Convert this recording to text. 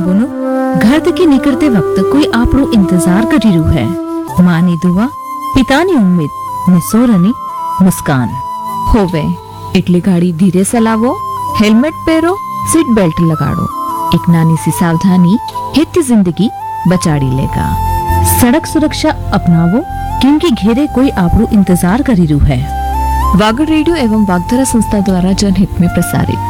બાળકોનો ઘરથી નીકળતે વખત કોઈ આપણો ઇંતજાર કરી રહ્યું હે. માની દુઆ, પિતાની ઉમ્મીદ ને સોરની મુસ્કાન. હોવે એટલે ગાડી ધીરે ચલાવો, હેલ્મેટ પહેરો, सीट बेल्ट लगाड़ो. एक नानी सी सावधानी हित जिंदगी बचाड़ी लेगा. सड़क सुरक्षा अपनावो क्योंकि घेरे कोई आपरो इंतजार करी रु है. वागड़ रेडियो एवं वागधरा संस्था द्वारा जनहित में प्रसारित.